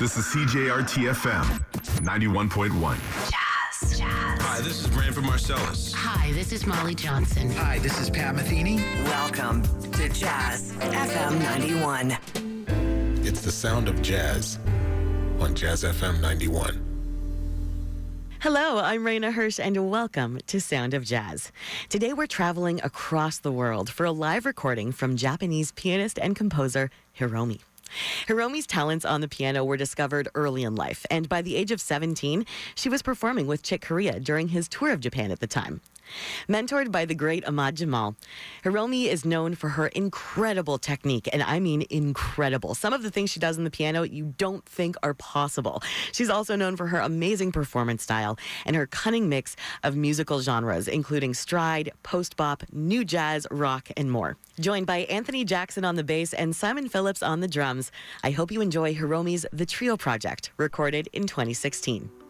This is CJRT-FM 91.1. Jazz. Hi, this is Branford Marcellus. Hi, this is Molly Johnson. Hi, this is Pat Metheny. Welcome to Jazz FM 91. It's the sound of jazz on Jazz FM 91. Hello, I'm Raina Hirsch, and welcome to Sound of Jazz. Today we're traveling across the world for a live recording from Japanese pianist and composer Hiromi. Hiromi's talents on the piano were discovered early in life, and by the age of 17, she was performing with Chick Corea during his tour of Japan at the time. Mentored by the great Ahmad Jamal, Hiromi is known for her incredible technique, and I mean incredible. Some of the things she does on the piano you don't think are possible. She's also known for her amazing performance style and her cunning mix of musical genres, including stride, post-bop, new jazz, rock, and more. Joined by Anthony Jackson on the bass and Simon Phillips on the drums, I hope you enjoy Hiromi's The Trio Project, recorded in 2016.